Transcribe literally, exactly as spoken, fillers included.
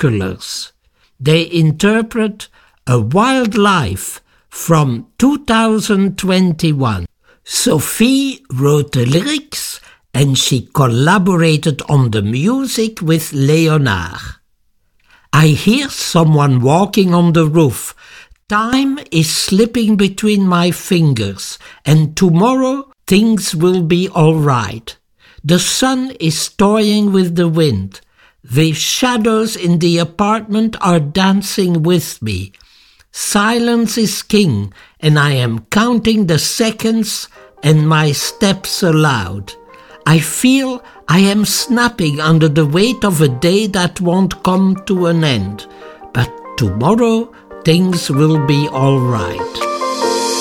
binoculars. They interpret A Wild Life from two thousand twenty-one. Sophie wrote the lyrics and she collaborated on the music with Leonard. I hear someone walking on the roof. Time is slipping between my fingers, and tomorrow things will be all right. The sun is toying with the wind. The shadows in the apartment are dancing with me. Silence is king, and I am counting the seconds and my steps aloud. I feel I am snapping under the weight of a day that won't come to an end. But tomorrow things will be all right.